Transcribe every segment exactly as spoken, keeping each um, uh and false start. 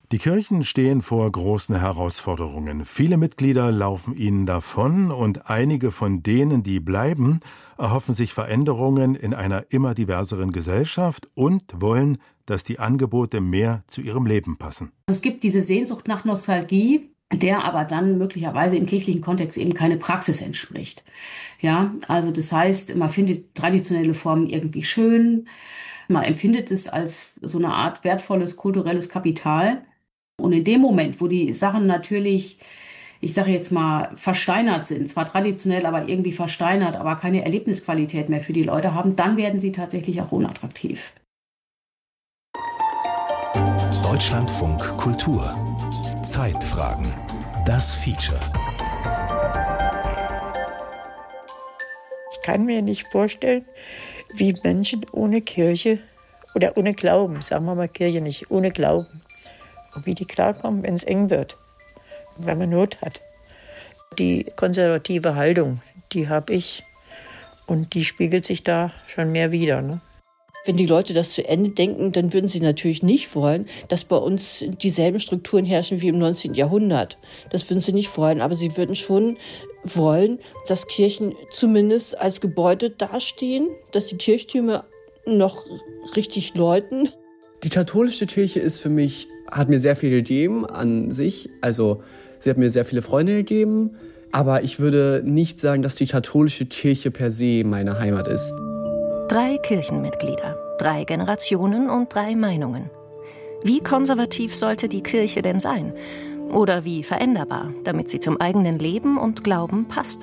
Die Kirchen stehen vor großen Herausforderungen. Viele Mitglieder laufen ihnen davon und einige von denen, die bleiben, erhoffen sich Veränderungen in einer immer diverseren Gesellschaft und wollen, dass die Angebote mehr zu ihrem Leben passen. Es gibt diese Sehnsucht nach Nostalgie, der aber dann möglicherweise im kirchlichen Kontext eben keine Praxis entspricht. Ja, also das heißt, man findet traditionelle Formen irgendwie schön, man empfindet es als so eine Art wertvolles kulturelles Kapital. Und in dem Moment, wo die Sachen natürlich, ich sage jetzt mal, versteinert sind, zwar traditionell, aber irgendwie versteinert, aber keine Erlebnisqualität mehr für die Leute haben, dann werden sie tatsächlich auch unattraktiv. Deutschlandfunk Kultur. Zeitfragen. Das Feature. Ich kann mir nicht vorstellen, wie Menschen ohne Kirche oder ohne Glauben, sagen wir mal Kirche nicht, ohne Glauben, wie die klarkommen, wenn es eng wird, wenn man Not hat. Die konservative Haltung, die habe ich und die spiegelt sich da schon mehr wider, ne? Wenn die Leute das zu Ende denken, dann würden sie natürlich nicht wollen, dass bei uns dieselben Strukturen herrschen wie im neunzehnten Jahrhundert. Das würden sie nicht wollen, aber sie würden schon wollen, dass Kirchen zumindest als Gebäude dastehen, dass die Kirchtürme noch richtig läuten. Die katholische Kirche ist für mich, hat mir sehr viel gegeben an sich. Also sie hat mir sehr viele Freunde gegeben. Aber ich würde nicht sagen, dass die katholische Kirche per se meine Heimat ist. Drei Kirchenmitglieder, drei Generationen und drei Meinungen. Wie konservativ sollte die Kirche denn sein? Oder wie veränderbar, damit sie zum eigenen Leben und Glauben passt?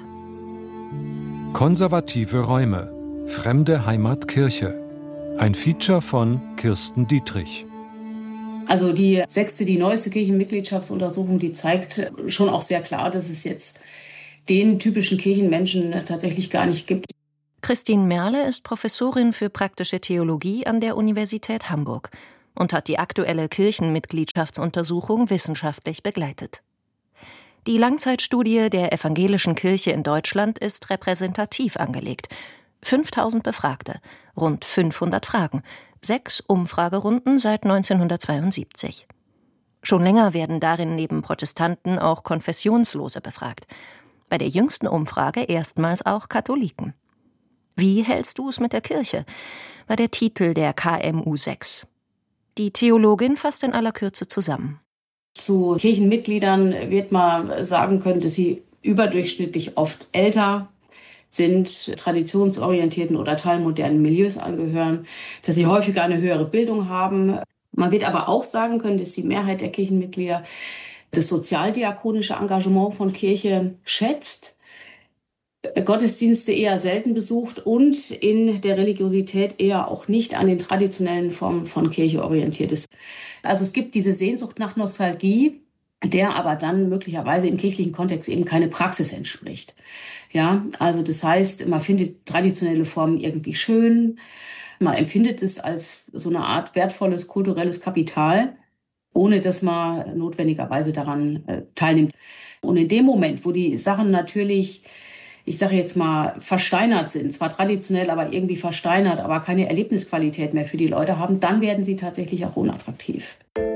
Konservative Räume. Fremde Heimat Kirche. Ein Feature von Kirsten Dietrich. Also die sechste, die neueste Kirchenmitgliedschaftsuntersuchung, die zeigt schon auch sehr klar, dass es jetzt den typischen Kirchenmenschen tatsächlich gar nicht gibt. Christine Merle ist Professorin für praktische Theologie an der Universität Hamburg und hat die aktuelle Kirchenmitgliedschaftsuntersuchung wissenschaftlich begleitet. Die Langzeitstudie der evangelischen Kirche in Deutschland ist repräsentativ angelegt. fünftausend Befragte, rund fünfhundert Fragen, sechs Umfragerunden seit neunzehnhundertzweiundsiebzig. Schon länger werden darin neben Protestanten auch Konfessionslose befragt. Bei der jüngsten Umfrage erstmals auch Katholiken. Wie hältst du es mit der Kirche? War der Titel der K M U sechs. Die Theologin fasst in aller Kürze zusammen. Zu Kirchenmitgliedern wird man sagen können, dass sie überdurchschnittlich oft älter sind, traditionsorientierten oder teilmodernen Milieus angehören, dass sie häufiger eine höhere Bildung haben. Man wird aber auch sagen können, dass die Mehrheit der Kirchenmitglieder das sozialdiakonische Engagement von Kirche schätzt, Gottesdienste eher selten besucht und in der Religiosität eher auch nicht an den traditionellen Formen von Kirche orientiert ist. Also es gibt diese Sehnsucht nach Nostalgie, der aber dann möglicherweise im kirchlichen Kontext eben keine Praxis entspricht. Ja, also das heißt, man findet traditionelle Formen irgendwie schön, man empfindet es als so eine Art wertvolles kulturelles Kapital, ohne dass man notwendigerweise daran äh, teilnimmt. Und in dem Moment, wo die Sachen natürlich, ich sage jetzt mal, versteinert sind, zwar traditionell, aber irgendwie versteinert, aber keine Erlebnisqualität mehr für die Leute haben, dann werden sie tatsächlich auch unattraktiv.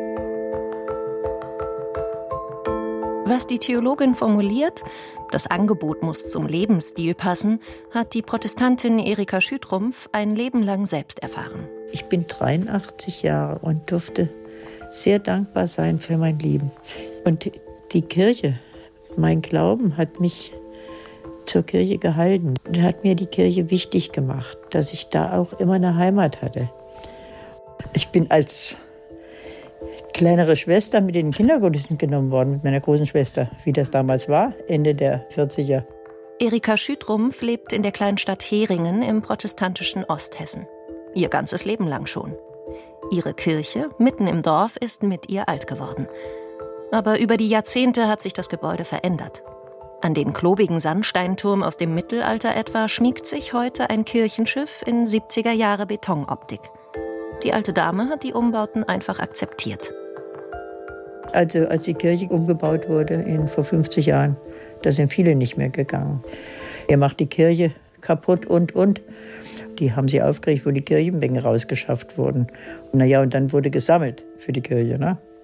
Was die Theologin formuliert, das Angebot muss zum Lebensstil passen, hat die Protestantin Erika Schütrumpf ein Leben lang selbst erfahren. Ich bin dreiundachtzig Jahre und durfte sehr dankbar sein für mein Leben. Und die Kirche, mein Glauben hat mich zur Kirche gehalten und hat mir die Kirche wichtig gemacht, dass ich da auch immer eine Heimat hatte. Ich bin als kleinere Schwester mit in den Kindergottesdienst genommen worden, mit meiner großen Schwester, wie das damals war, Ende der vierziger. Erika Schütrumpf lebt in der Kleinstadt Heringen im protestantischen Osthessen. Ihr ganzes Leben lang schon. Ihre Kirche, mitten im Dorf, ist mit ihr alt geworden. Aber über die Jahrzehnte hat sich das Gebäude verändert. An den klobigen Sandsteinturm aus dem Mittelalter etwa schmiegt sich heute ein Kirchenschiff in siebziger Jahre Betonoptik. Die alte Dame hat die Umbauten einfach akzeptiert. Also als die Kirche umgebaut wurde in, vor fünfzig Jahren, da sind viele nicht mehr gegangen. Er macht die Kirche kaputt und, und. Die haben sie aufgeregt, wo die Kirchenbänke rausgeschafft wurden. Und, na ja, und dann wurde gesammelt für die Kirche. Ne?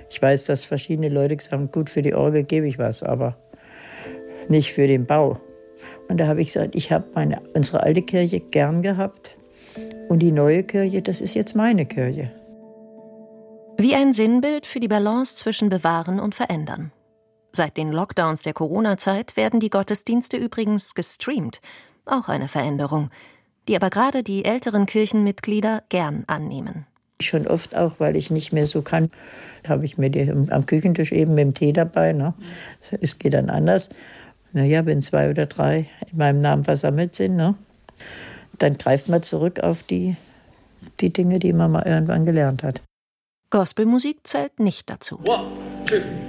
Ich weiß, dass verschiedene Leute gesagt haben, gut, für die Orgel gebe ich was, aber nicht für den Bau. Und da habe ich gesagt, ich habe meine, unsere alte Kirche gern gehabt und die neue Kirche, das ist jetzt meine Kirche. Wie ein Sinnbild für die Balance zwischen Bewahren und Verändern. Seit den Lockdowns der Corona-Zeit werden die Gottesdienste übrigens gestreamt. Auch eine Veränderung, die aber gerade die älteren Kirchenmitglieder gern annehmen. Schon oft auch, weil ich nicht mehr so kann, habe ich mir die am Küchentisch eben mit dem Tee dabei. Ne? Es geht dann anders. Naja, wenn zwei oder drei in meinem Namen versammelt sind, ne? Dann greift man zurück auf die, die Dinge, die man mal irgendwann gelernt hat. Gospelmusik zählt nicht dazu. One, two.